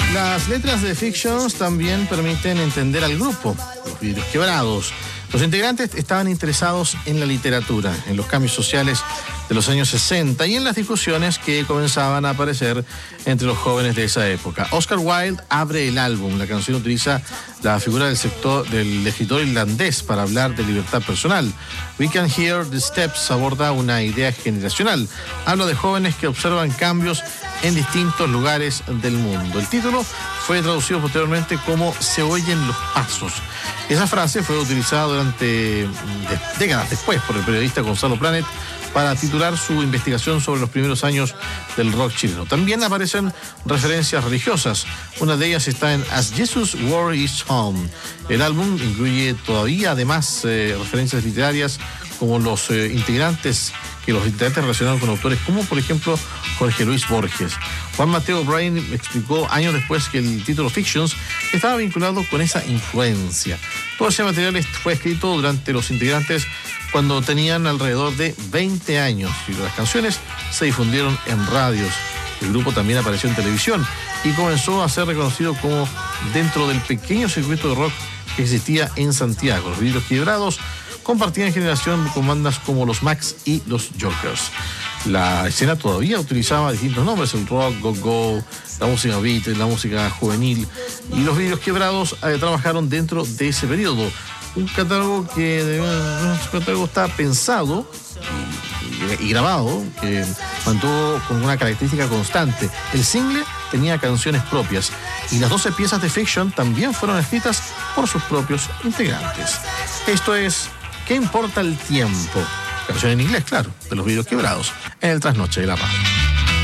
Las letras de Fictions también permiten entender al grupo, los Vidrios Quebrados. Los integrantes estaban interesados en la literatura, en los cambios sociales de los años 60 y en las discusiones que comenzaban a aparecer entre los jóvenes de esa época. Oscar Wilde abre el álbum. La canción utiliza la figura del escritor irlandés para hablar de libertad personal. We Can Hear the Steps aborda una idea generacional. Habla de jóvenes que observan cambios en distintos lugares del mundo. El título fue traducido posteriormente como Se oyen los pasos. Esa frase fue utilizada durante décadas después por el periodista Gonzalo Planet para titular su investigación sobre los primeros años del rock chileno. También aparecen referencias religiosas. Una de ellas está en As Jesus Wore His Home. El álbum incluye todavía además referencias literarias como los integrantes relacionaron con autores como, por ejemplo, Jorge Luis Borges. Juan Mateo Bryan explicó años después que el título Fictions estaba vinculado con esa influencia. Todo ese material fue escrito durante los integrantes cuando tenían alrededor de 20 años y las canciones se difundieron en radios. El grupo también apareció en televisión y comenzó a ser reconocido como dentro del pequeño circuito de rock que existía en Santiago. Los Vidrios Quebrados compartían generación con bandas como los Max y los Jokers. La escena todavía utilizaba distintos nombres: el rock, go-go, la música beat, la música juvenil, y los Vidrios Quebrados trabajaron dentro de ese periodo. Un catálogo está pensado y grabado, que mantuvo con una característica constante. El single tenía canciones propias y las 12 piezas de Fiction también fueron escritas por sus propios integrantes. Esto es ¿Qué importa el tiempo? Canción en inglés, claro, de los Vidrios Quebrados, en el Trasnoche de la Radio.